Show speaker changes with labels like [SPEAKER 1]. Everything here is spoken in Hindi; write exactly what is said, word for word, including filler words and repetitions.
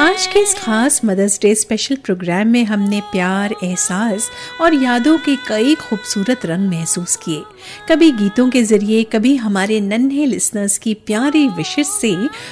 [SPEAKER 1] आज के इस खास मदर्स डे स्पेशल प्रोग्राम में हमने प्यार, एहसास और यादों के कई खूबसूरत रंग महसूस किए। कभी गीतों के जरिए, कभी हमारे नन्हे लिसनर्स की प्यारी विशेष से